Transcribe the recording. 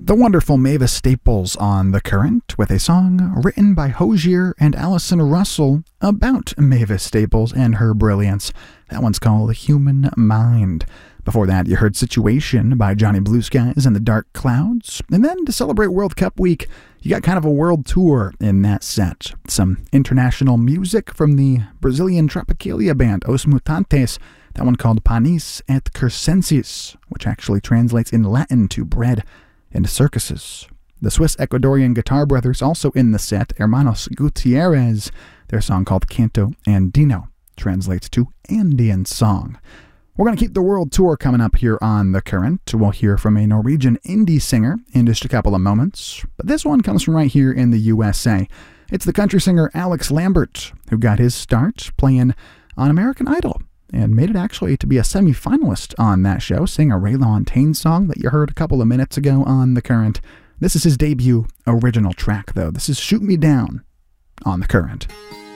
The wonderful Mavis Staples on The Current with a song written by Hozier and Allison Russell about Mavis Staples and her brilliance. That one's called Human Mind. Before that, you heard Situation by Johnny Blue Skies and the Dark Clouds. And then to celebrate World Cup week, you got kind of a world tour in that set. Some international music from the Brazilian Tropicalia band Os Mutantes. That one called Panis et Circenses, which actually translates in Latin to bread and circuses. The Swiss-Ecuadorian Guitar Brothers also in the set, Hermanos Gutierrez. Their song called Canto Andino translates to Andean song. We're going to keep the world tour coming up here on The Current. We'll hear from a Norwegian indie singer in just a couple of moments. But this one comes from right here in the USA. It's the country singer Alex Lambert, who got his start playing on American Idol and made it actually to be a semi-finalist on that show, sing a Ray LaMontagne song that you heard a couple of minutes ago on The Current. This is his debut original track, though. This is Shoot Me Down on The Current.